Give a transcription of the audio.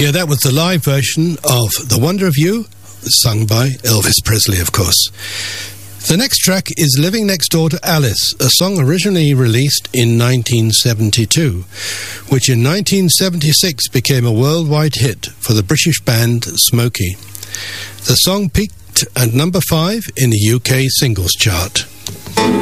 Yeah, that was the live version of The Wonder of You, sung by Elvis Presley, of course. The next track is Living Next Door to Alice, a song originally released in 1972, which in 1976 became a worldwide hit for the British band Smokey. The song peaked at number 5 in the UK singles chart.